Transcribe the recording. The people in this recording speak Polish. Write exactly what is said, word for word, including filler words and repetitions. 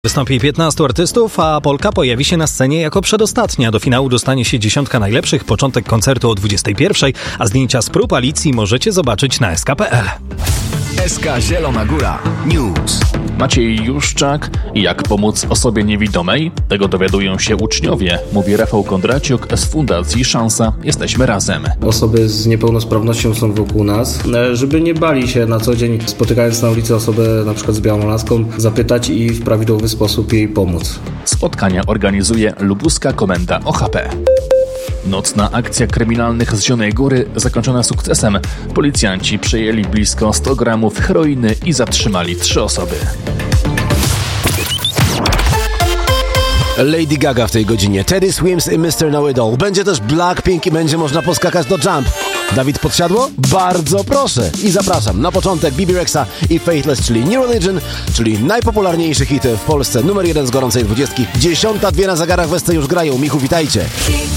Wystąpi piętnastu artystów, a Polka pojawi się na scenie jako przedostatnia. Do finału dostanie się dziesiątka najlepszych. Początek koncertu o dwudziestej pierwszej, a zdjęcia z prób Alicji możecie zobaczyć na es ka kropka pe el. es ka Zielona Góra News. Maciej Juszczak. Jak pomóc osobie niewidomej? Tego dowiadują się uczniowie, mówi Rafał Kondraciuk z Fundacji Szansa. Jesteśmy razem. Osoby z niepełnosprawnością są wokół nas, żeby nie bali się na co dzień, spotykając na ulicy osobę na przykład z białą laską, zapytać i w prawidłowy sposób jej pomóc. Spotkania organizuje Lubuska Komenda o ha pe. Nocna akcja kryminalnych z Zielonej Góry zakończona sukcesem. Policjanci przejęli blisko sto gramów heroiny i zatrzymali trzy osoby. Lady Gaga w tej godzinie, Teddy Swims i mister Know-It-All. Będzie też Blackpink i będzie można poskakać do Jump. Dawid podsiadło? Bardzo proszę. I zapraszam. Na początek Bibi Rexa i Faithless, czyli New Religion, czyli najpopularniejszy hit w Polsce. Numer jeden z gorącej dwudziestki. Dziesiąta dwie na zegarach, Westy już grają. Michu, witajcie.